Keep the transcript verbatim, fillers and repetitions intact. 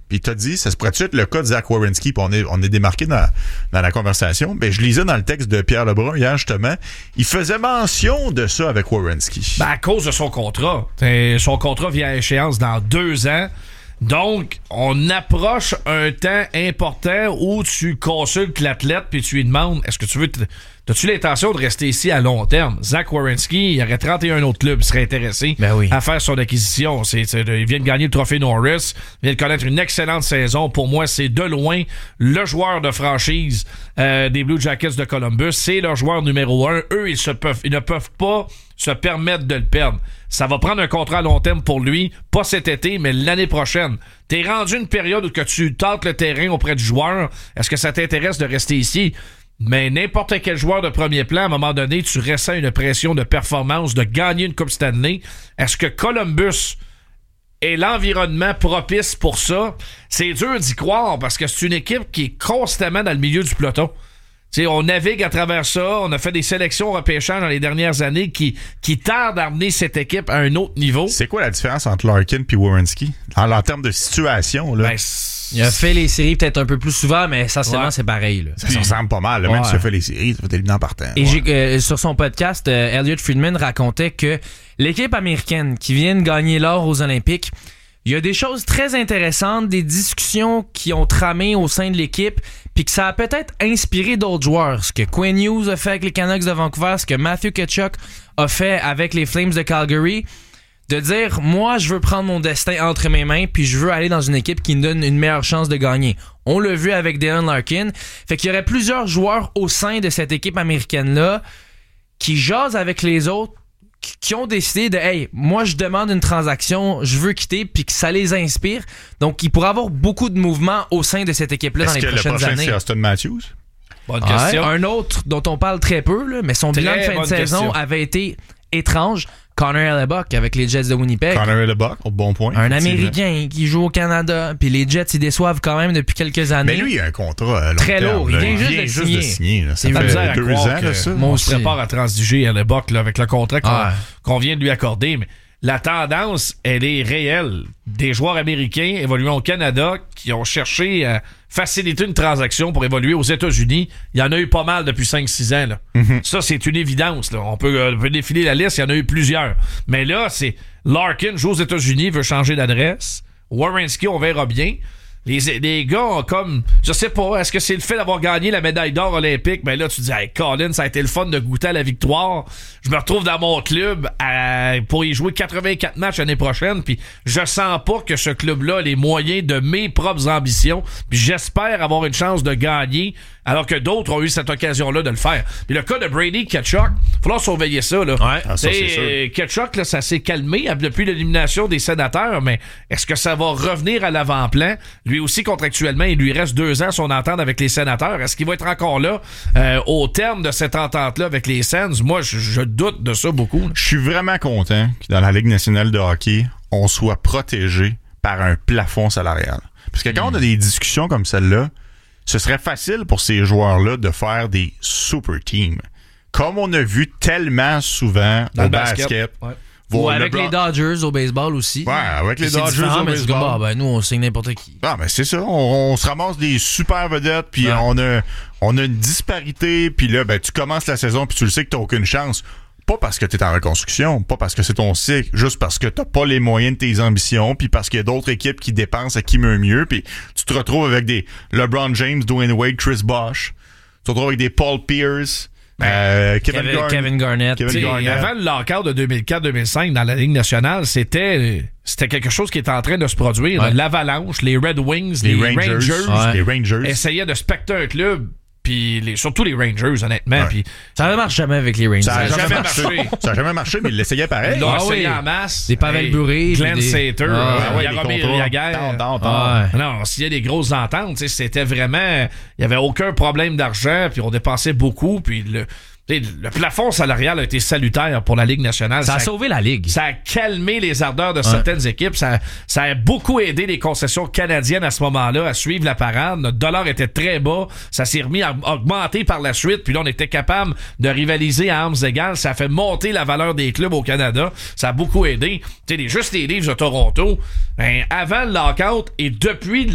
puis t'as dit, ça se pourrait-tu être le cas de Zach Werenski, puis on est, on est démarqué dans, dans la conversation. Ben, je lisais dans le texte de Pierre Lebrun hier, justement, il faisait mention de ça avec Werenski. Ben, à cause de son contrat. T'sais, son contrat vient à échéance dans deux ans. Donc, on approche un temps important où tu consultes l'athlète puis tu lui demandes, est-ce que tu veux... T- As-tu l'intention de rester ici à long terme? Zach Werenski, il y aurait trente et un autres clubs qui seraient intéressés ben oui. à faire son acquisition. C'est, c'est, il vient de gagner le trophée Norris, il vient de connaître une excellente saison. Pour moi, c'est de loin le joueur de franchise euh, des Blue Jackets de Columbus. C'est leur joueur numéro un. Eux, ils, se peuvent, ils ne peuvent pas se permettre de le perdre. Ça va prendre un contrat à long terme pour lui, pas cet été, mais l'année prochaine. T'es rendu une période où que tu tentes le terrain auprès du joueur. Est-ce que ça t'intéresse de rester ici? Mais n'importe quel joueur de premier plan, à un moment donné, tu ressens une pression de performance, de gagner une Coupe Stanley. Est-ce que Columbus est l'environnement propice pour ça? C'est dur d'y croire parce que c'est une équipe qui est constamment dans le milieu du peloton. T'sais, on navigue à travers ça, on a fait des sélections repêchant dans les dernières années qui, qui tardent à amener cette équipe à un autre niveau. C'est quoi la différence entre Larkin et Werenski? En, en termes de situation, là? Ben, il a fait les séries peut-être un peu plus souvent, mais essentiellement, ouais. c'est pareil. Là. Ça, ça ressemble pas mal. Là. Même ouais. si tu as fait les séries, tu vas t'éliminer en partant. Et ouais. j'ai, euh, sur son podcast, euh, Elliot Friedman racontait que l'équipe américaine qui vient de gagner l'or aux Olympiques, il y a des choses très intéressantes, des discussions qui ont tramé au sein de l'équipe, puis que ça a peut-être inspiré d'autres joueurs. Ce que Quinn Hughes a fait avec les Canucks de Vancouver, ce que Matthew Tkachuk a fait avec les Flames de Calgary, de dire, moi, je veux prendre mon destin entre mes mains, puis je veux aller dans une équipe qui me donne une meilleure chance de gagner. On l'a vu avec Dylan Larkin. Fait qu'il y aurait plusieurs joueurs au sein de cette équipe américaine-là qui jasent avec les autres, qui ont décidé de, hey, moi je demande une transaction, je veux quitter, puis que ça les inspire. Donc il pourrait y avoir beaucoup de mouvements au sein de cette équipe-là Est-ce dans les que prochaines le prochain, années. C'est Austin Matthews? Bonne ouais, question. Un autre dont on parle très peu, là, mais son très bilan de fin de saison question. avait été étrange. Connor Hellebuck avec les Jets de Winnipeg. Connor Hellebuck, au bon point. Un Américain qui joue au Canada, puis les Jets, ils déçoivent quand même depuis quelques années. Mais lui, il a un contrat à long très terme, lourd. Là. Il vient juste, il vient de, juste signer. de signer. Là. Ça C'est fait deux ans, là, ça. On se prépare à transiger à l'époque là, avec le contrat qu'on, ah. qu'on vient de lui accorder. Mais la tendance, elle est réelle. Des joueurs américains évoluant au Canada qui ont cherché à faciliter une transaction pour évoluer aux États-Unis. Il y en a eu pas mal depuis cinq six ans. Là. Mm-hmm. Ça, c'est une évidence. Là. On, peut, on peut défiler la liste, il y en a eu plusieurs. Mais là, c'est Larkin joue aux États-Unis, veut changer d'adresse. Werenski, on verra bien. Les, les gars ont comme, je sais pas, est-ce que c'est le fait d'avoir gagné la médaille d'or olympique? Ben là, tu dis, hey, Colin, ça a été le fun de goûter à la victoire. Je me retrouve dans mon club à, pour y jouer quatre-vingt-quatre matchs l'année prochaine, puis je sens pas que ce club-là a les moyens de mes propres ambitions, puis j'espère avoir une chance de gagner, alors que d'autres ont eu cette occasion-là de le faire. Puis le cas de Brady Tkachuk, il va falloir surveiller ça, là. Ouais, ah, ça, c'est sûr. Tkachuk, là, ça s'est calmé depuis l'élimination des Sénateurs, mais est-ce que ça va revenir à l'avant-plan? Lui aussi, contractuellement, il lui reste deux ans son entente avec les Sénateurs. Est-ce qu'il va être encore là euh, au terme de cette entente-là avec les Sens? Moi, je, je doute de ça beaucoup. Je suis vraiment content que dans la Ligue nationale de hockey, on soit protégé par un plafond salarial. Parce que quand mmh. on a des discussions comme celle-là, ce serait facile pour ces joueurs-là de faire des super teams. Comme on a vu tellement souvent dans au le basket. basket. Ouais. Ou avec LeBron. Les Dodgers au baseball aussi. Ouais, avec les Dodgers au mais baseball. Bah, ben, nous, on signe n'importe qui. Ah, ben c'est ça. On, on se ramasse des super vedettes, puis ouais. on a on a une disparité, puis là, ben tu commences la saison, puis tu le sais que t'as aucune chance. Pas parce que t'es en reconstruction, pas parce que c'est ton cycle, juste parce que t'as pas les moyens de tes ambitions, puis parce qu'il y a d'autres équipes qui dépensent à qui meurt mieux, puis tu te retrouves avec des LeBron James, Dwayne Wade, Chris Bosh. Tu te retrouves avec des Paul Pierce. Euh, Kevin, Kevin, Garn- Kevin Garnett. Kevin Garnett. Avant le lockout de deux mille quatre deux mille cinq dans la Ligue nationale, c'était c'était quelque chose qui était en train de se produire. Ouais. L'Avalanche, les Red Wings, les, les Rangers, Rangers, ouais. les Rangers essayaient de specter un club. Puis les, surtout les Rangers, honnêtement. Ouais. Puis ça ne marche jamais avec les Rangers. Ça n'a jamais, jamais marché. marché. Ça n'a jamais marché, mais ils l'essayaient pareil. Ils l'ont ah essayé oui. en masse. Des Pavel hey, Bure. Glenn des... Sater, ah, euh, ouais, Jaromir Jagr. Ah, ouais. Non, s'il y a des grosses ententes, c'était vraiment... Il n'y avait aucun problème d'argent, puis on dépensait beaucoup, puis le... Le plafond salarial a été salutaire pour la Ligue nationale. Ça, ça a sauvé la Ligue. Ça a calmé les ardeurs de ouais. certaines équipes. Ça, ça a beaucoup aidé les concessions canadiennes à ce moment-là à suivre la parade. Notre dollar était très bas. Ça s'est remis à augmenter par la suite. Puis là, on était capable de rivaliser à armes égales. Ça a fait monter la valeur des clubs au Canada. Ça a beaucoup aidé. Tu sais, juste les Leafs de Toronto, ben, avant le lockout et depuis